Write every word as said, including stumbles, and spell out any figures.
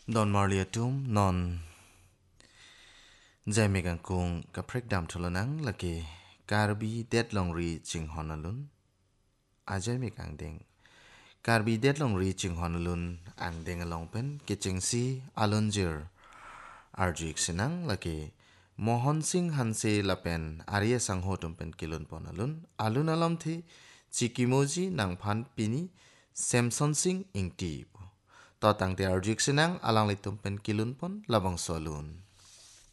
Don Marliatum non Jaimegan kung kaprek dam tulanang lagi karbi det long ri ching honalun ajai megang ding karbi det long ri ching honalun ang ding along pen kiching si alonjir arjik sinang lagi Mohon Singh Hanse lapen Arya Sangho tumpen kilun ponalun alun alam thi chikimoji nang phan pini Samson Singh ingti to tang te arjik sinang alang li tumpen kilun pon labang solun